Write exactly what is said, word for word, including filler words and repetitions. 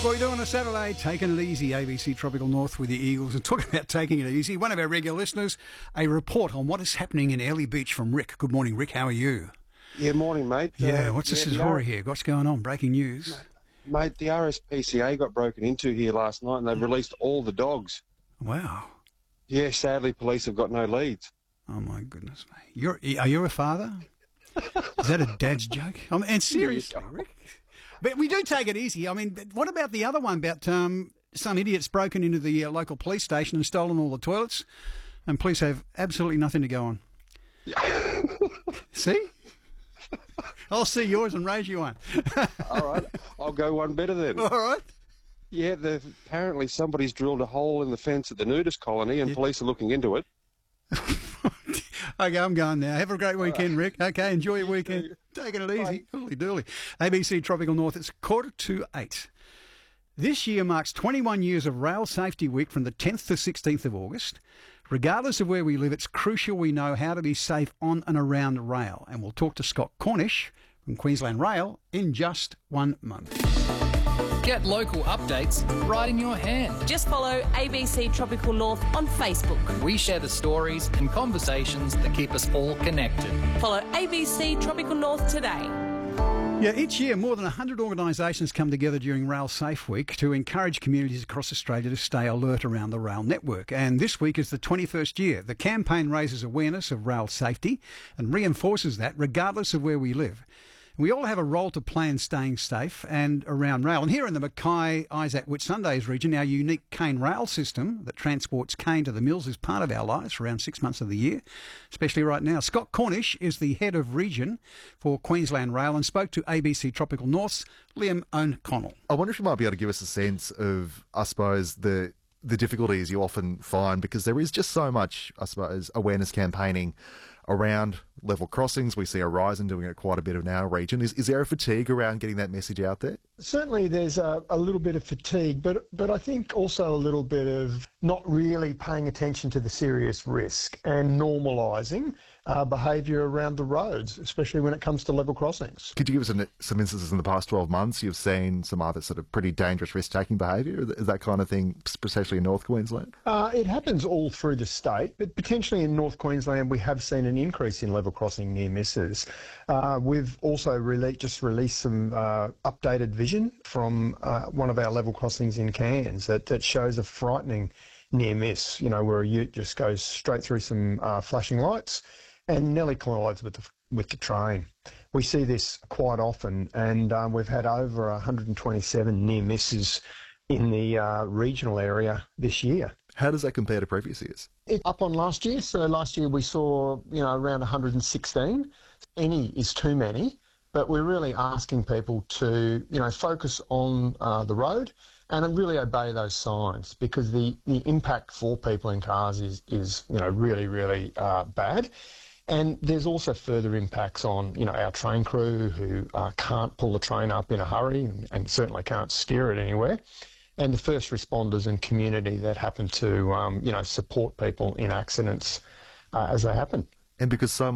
What we do on a Saturday, taking it easy, A B C Tropical North with the Eagles. And talking about taking it easy, one of our regular listeners, a report on what is happening in Airlie Beach from Rick. Good morning, Rick. How are you? Yeah, morning, mate. Yeah, uh, what's the yeah, story here? What's going on? Breaking news. Mate, the R S P C A got broken into here last night and they've released all the dogs. Wow. Yeah, sadly, police have got no leads. Oh, my goodness, mate. You're, are you a father? Is that a dad's joke? I mean, and seriously, Rick. But we do take it easy. I mean, what about the other one about um, some idiots broken into the uh, local police station and stolen all the toilets, and police have absolutely nothing to go on? See? I'll see yours and raise you one. All right, I'll go one better then. All right. Yeah, the, apparently somebody's drilled a hole in the fence at the nudist colony and Yeah. police are looking into it. Okay, I'm going now. Have a great weekend, Rick. Okay, enjoy your weekend. Taking it easy. Holy dooly. A B C Tropical North, it's quarter to eight. This year marks twenty-one years of Rail Safety Week from the tenth to sixteenth of August. Regardless of where we live, it's crucial we know how to be safe on and around rail. And we'll talk to Scott Cornish from Queensland Rail in just one moment. Get local updates right in your hand. Just follow A B C Tropical North on Facebook. We share the stories and conversations that keep us all connected. Follow A B C Tropical North today. Yeah, each year more than one hundred organisations come together during Rail Safe Week to encourage communities across Australia to stay alert around the rail network. And this week is the twenty-first year. The campaign raises awareness of rail safety and reinforces that regardless of where we live. We all have a role to play in staying safe and around rail. And here in the Mackay, Isaac Whitsundays region, our unique cane rail system that transports cane to the mills is part of our lives for around six months of the year, especially right now. Scott Cornish is the head of region for Queensland Rail and spoke to A B C Tropical North's Liam O'Connell. I wonder if you might be able to give us a sense of, I suppose, the the difficulties you often find, because there is just so much, I suppose, awareness campaigning around level crossings. We see Horizon doing it quite a bit in our region. Is, is there a fatigue around getting that message out there? Certainly there's a, a little bit of fatigue, but but I think also a little bit of not really paying attention to the serious risk and normalising uh, behaviour around the roads, especially when it comes to level crossings. Could you give us an, some instances in the past twelve months you've seen some other sort of pretty dangerous risk-taking behaviour? Is that kind of thing, especially in North Queensland? Uh, it happens all through the state, but potentially in North Queensland we have seen an increase in level crossing near misses. Uh, we've also rele- just released some uh, updated vision from uh, one of our level crossings in Cairns that, that shows a frightening near miss, you know, where a ute just goes straight through some uh, flashing lights and nearly collides with the, with the train. We see this quite often, and um, we've had over one hundred twenty-seven near misses in the uh, regional area this year. How does that compare to previous years? It's up on last year. So last year we saw, you know, around one hundred sixteen. Any is too many, but we're really asking people to, you know, focus on uh, the road and really obey those signs, because the, the impact for people in cars is, is you know, really, really uh, bad. And there's also further impacts on, you know, our train crew who uh, can't pull the train up in a hurry and, and certainly can't steer it anywhere. And the first responders and community that happen to, um, you know, support people in accidents uh, as they happen. And because so